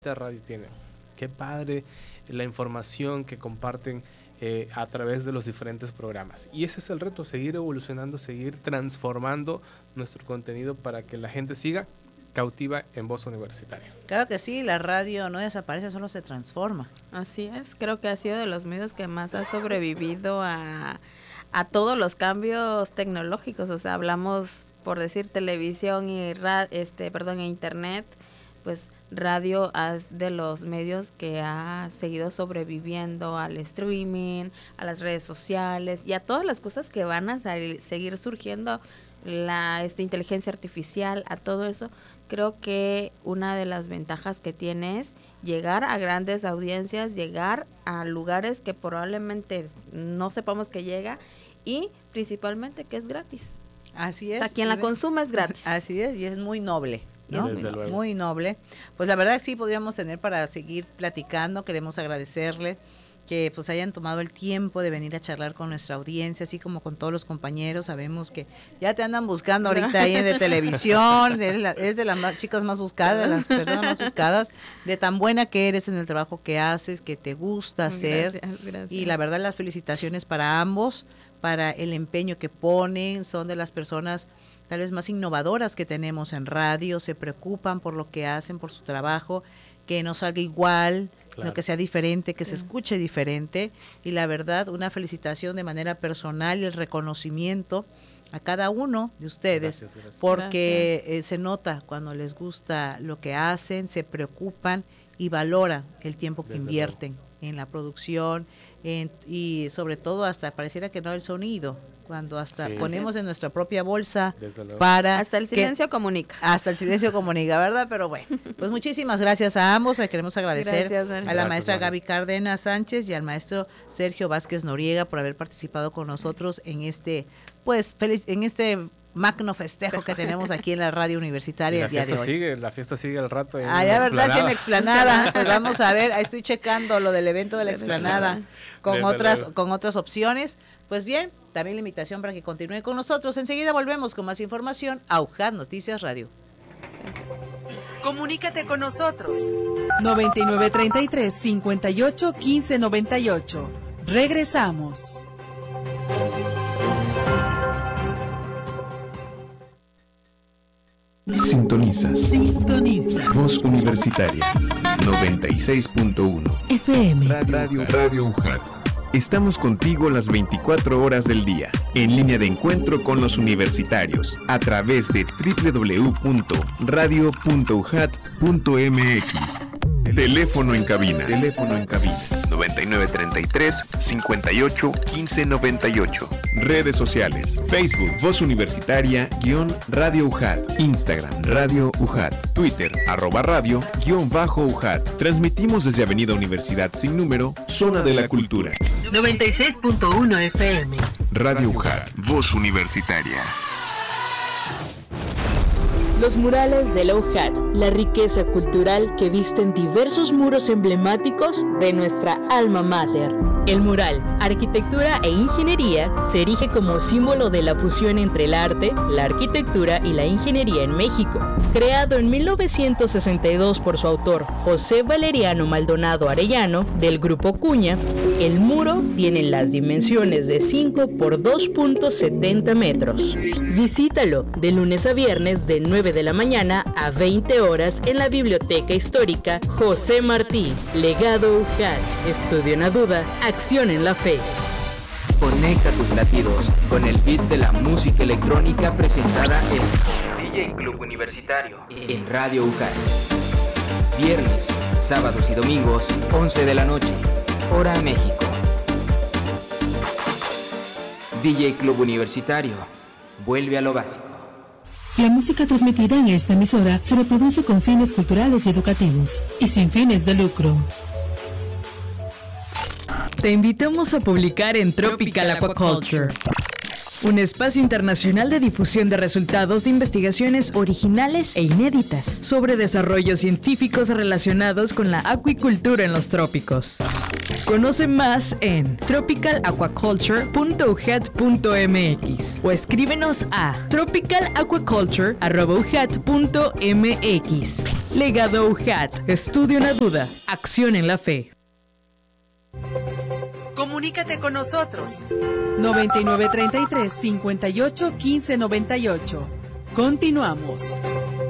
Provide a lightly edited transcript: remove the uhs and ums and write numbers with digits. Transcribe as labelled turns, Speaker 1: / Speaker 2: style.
Speaker 1: Esta radio tiene. Qué padre la información que comparten a través de los diferentes programas. Y ese es el reto, seguir evolucionando, seguir transformando nuestro contenido para que la gente siga cautiva en Voz Universitaria.
Speaker 2: Claro que sí, la radio no desaparece, solo se transforma.
Speaker 3: Así es, creo que ha sido de los medios que más ha sobrevivido a todos los cambios tecnológicos. O sea, hablamos, por decir, televisión y internet, pues radio es de los medios que ha seguido sobreviviendo al streaming, a las redes sociales y a todas las cosas que van a seguir surgiendo, la inteligencia artificial, a todo eso. Creo que una de las ventajas que tiene es llegar a grandes audiencias, llegar a lugares que probablemente no sepamos que llega y principalmente que es gratis.
Speaker 2: Así es.
Speaker 3: O sea, quien la consume es gratis.
Speaker 2: Así es, y es muy noble, ¿no?
Speaker 1: Luego.
Speaker 2: Muy noble. Pues la verdad sí podríamos tener para seguir platicando. Queremos agradecerle que pues hayan tomado el tiempo de venir a charlar con nuestra audiencia, así como con todos los compañeros. Sabemos que ya te andan buscando ahorita ahí de televisión, eres de las chicas más buscadas, de las personas más buscadas, de tan buena que eres en el trabajo que haces, que te gusta hacer.
Speaker 3: Gracias.
Speaker 2: Y la verdad las felicitaciones para ambos, para el empeño que ponen. Son de las personas tal vez más innovadoras que tenemos en radio, se preocupan por lo que hacen, por su trabajo, que no salga igual,
Speaker 1: claro,
Speaker 2: sino que sea diferente, que se escuche diferente. Y la verdad, una felicitación de manera personal y el reconocimiento a cada uno de ustedes,
Speaker 1: gracias.
Speaker 2: porque se nota cuando les gusta lo que hacen, se preocupan y valoran el tiempo que invierten en la producción, y sobre todo hasta pareciera que no el sonido, cuando hasta ponemos en nuestra propia bolsa para...
Speaker 3: Hasta el silencio comunica.
Speaker 2: Hasta el silencio comunica, ¿verdad? Pero bueno, pues muchísimas gracias a ambos. Queremos agradecer a la maestra Gaby Cárdenas Sánchez y al maestro Sergio Vázquez Noriega por haber participado con nosotros en este, pues, en este magno festejo que tenemos aquí en la radio universitaria el día de hoy.
Speaker 1: La fiesta sigue al rato.
Speaker 2: Ya verdad, sí, en la explanada. Pues vamos a ver, ahí estoy checando lo del evento de la explanada con otras opciones. Pues bien, también la invitación para que continúe con nosotros. Enseguida volvemos con más información a UJAT Noticias Radio.
Speaker 4: Comunícate con nosotros. 9933-581598. Regresamos.
Speaker 5: Sintoniza. Voz Universitaria 96.1
Speaker 4: FM.
Speaker 5: Radio UJAT. Estamos contigo las 24 horas del día, en línea de encuentro con los universitarios, a través de www.radio.ujat.mx. Teléfono en cabina 9933-581598. Redes sociales: Facebook Voz Universitaria _Radio UJAT, Instagram Radio UJAT, Twitter @radio_UJAT. Transmitimos desde Avenida Universidad sin número, Zona de la Cultura.
Speaker 4: 96.1 FM.
Speaker 5: Radio UJAT, Voz Universitaria.
Speaker 6: Los murales de la UJAT, la riqueza cultural que visten diversos muros emblemáticos de nuestra alma mater.
Speaker 7: El mural, arquitectura e ingeniería, se erige como símbolo de la fusión entre el arte, la arquitectura y la ingeniería en México. Creado en 1962 por su autor, José Valeriano Maldonado Arellano, del Grupo Cuña, el muro tiene las dimensiones de 5 por 2.70 metros. Visítalo de lunes a viernes de 9 de la mañana a 20 horas en la Biblioteca Histórica José Martí. Legado UJAT. Estudio en la duda, acción en la fe.
Speaker 8: Conecta tus latidos con el beat de la música electrónica presentada en DJ Club Universitario en Radio UJAT. Viernes, sábados y domingos, 11 de la noche, hora México. DJ Club Universitario, vuelve a lo básico.
Speaker 4: La música transmitida en esta emisora se reproduce con fines culturales y educativos y sin fines de lucro.
Speaker 7: Te invitamos a publicar en Tropical Aquaculture, un espacio internacional de difusión de resultados de investigaciones originales e inéditas sobre desarrollos científicos relacionados con la acuicultura en los trópicos. Conoce más en tropicalaquaculture.ujet.mx o escríbenos a tropicalaquaculture@ujet.mx. Legado UJAT. Estudio en la duda, acción en la fe.
Speaker 9: Comunícate con nosotros. 9933 58 15 98. Continuamos.